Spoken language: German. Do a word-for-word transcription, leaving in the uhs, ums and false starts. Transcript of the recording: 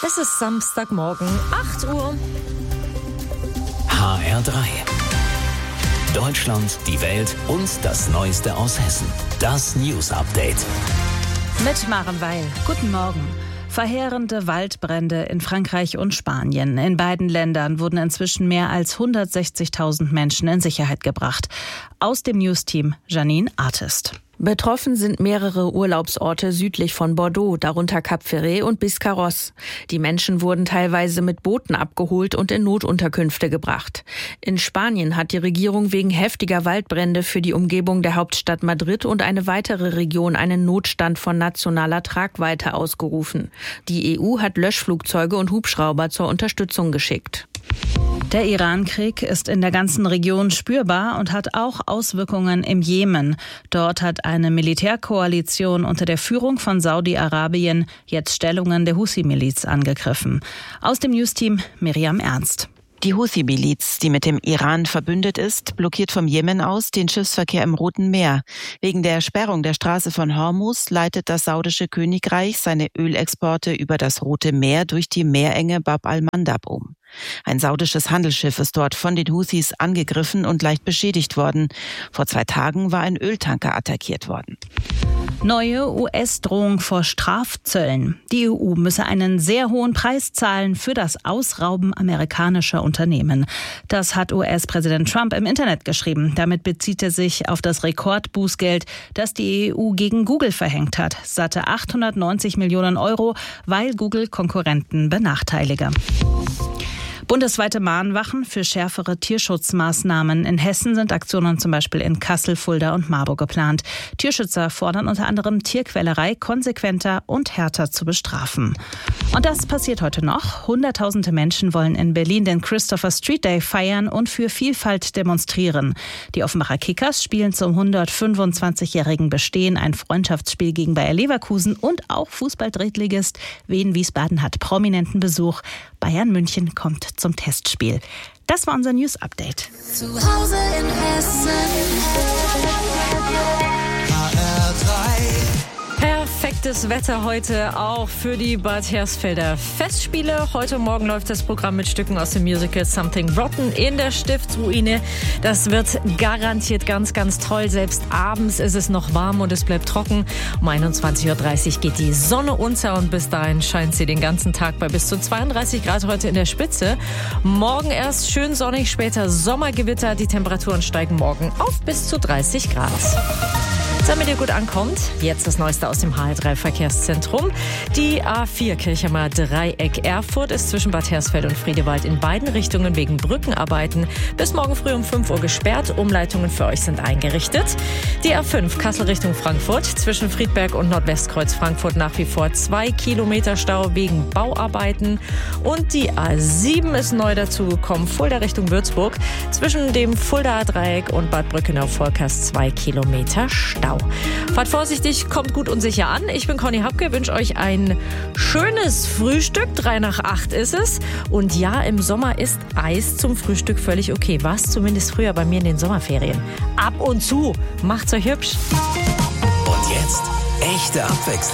Es ist Samstagmorgen, acht Uhr. H R drei. Deutschland, die Welt und das Neueste aus Hessen. Das News Update. Mit Maren Weil. Guten Morgen. Verheerende Waldbrände in Frankreich und Spanien. In beiden Ländern wurden inzwischen mehr als hundertsechzigtausend Menschen in Sicherheit gebracht. Aus dem News-Team Janine Artist. Betroffen sind mehrere Urlaubsorte südlich von Bordeaux, darunter Cap Ferret und Biscarrosse. Die Menschen wurden teilweise mit Booten abgeholt und in Notunterkünfte gebracht. In Spanien hat die Regierung wegen heftiger Waldbrände für die Umgebung der Hauptstadt Madrid und eine weitere Region einen Notstand von nationaler Tragweite ausgerufen. Die E U hat Löschflugzeuge und Hubschrauber zur Unterstützung geschickt. Der Iran-Krieg ist in der ganzen Region spürbar und hat auch Auswirkungen im Jemen. Dort hat eine Militärkoalition unter der Führung von Saudi-Arabien jetzt Stellungen der Houthi-Miliz angegriffen. Aus dem News-Team Miriam Ernst. Die Houthi-Miliz, die mit dem Iran verbündet ist, blockiert vom Jemen aus den Schiffsverkehr im Roten Meer. Wegen der Sperrung der Straße von Hormuz leitet das saudische Königreich seine Ölexporte über das Rote Meer durch die Meerenge Bab al-Mandab um. Ein saudisches Handelsschiff ist dort von den Houthis angegriffen und leicht beschädigt worden. Vor zwei Tagen war ein Öltanker attackiert worden. Neue U S-Drohung vor Strafzöllen. Die E U müsse einen sehr hohen Preis zahlen für das Ausrauben amerikanischer Unternehmen. Das hat U S-Präsident Trump im Internet geschrieben. Damit bezieht er sich auf das Rekordbußgeld, das die E U gegen Google verhängt hat. Satte achthundertneunzig Millionen Euro, weil Google Konkurrenten benachteilige. Bundesweite Mahnwachen für schärfere Tierschutzmaßnahmen. In Hessen sind Aktionen zum Beispiel in Kassel, Fulda und Marburg geplant. Tierschützer fordern unter anderem Tierquälerei konsequenter und härter zu bestrafen. Und das passiert heute noch. Hunderttausende Menschen wollen in Berlin den Christopher Street Day feiern und für Vielfalt demonstrieren. Die Offenbacher Kickers spielen zum hundertfünfundzwanzigjährigen Bestehen ein Freundschaftsspiel gegen Bayer Leverkusen und auch Fußball-Drittligist Wien Wiesbaden hat prominenten Besuch. Bayern München kommt zum Testspiel. Das war unser News Update. Zu Hause in Hessen. H R drei. Perfektes Wetter heute auch für die Bad Hersfelder Festspiele. Heute Morgen läuft das Programm mit Stücken aus dem Musical Something Rotten in der Stiftsruine. Das wird garantiert ganz, ganz toll. Selbst abends ist es noch warm und es bleibt trocken. Um einundzwanzig Uhr dreißig geht die Sonne unter und bis dahin scheint sie den ganzen Tag bei bis zu zweiunddreißig Grad heute in der Spitze. Morgen erst schön sonnig, später Sommergewitter. Die Temperaturen steigen morgen auf bis zu dreißig Grad. Damit ihr gut ankommt, jetzt das Neueste aus dem H R drei Verkehrszentrum. Die A vier Kirchheimer Dreieck Erfurt ist zwischen Bad Hersfeld und Friedewald in beiden Richtungen wegen Brückenarbeiten bis morgen früh um fünf Uhr gesperrt. Umleitungen für euch sind eingerichtet. Die A fünf Kassel Richtung Frankfurt zwischen Friedberg und Nordwestkreuz Frankfurt nach wie vor zwei Kilometer Stau wegen Bauarbeiten. Und die A sieben ist neu dazugekommen, Fulda Richtung Würzburg zwischen dem Fuldaer Dreieck und Bad Brückenau-Volkers zwei Kilometer Stau. Fahrt vorsichtig, kommt gut und sicher an. Ich bin Conny Hapke, wünsche euch ein schönes Frühstück. Drei nach acht ist es. Und ja, im Sommer ist Eis zum Frühstück völlig okay. War es zumindest früher bei mir in den Sommerferien. Ab und zu. Macht's euch hübsch. Und jetzt echte Abwechslung.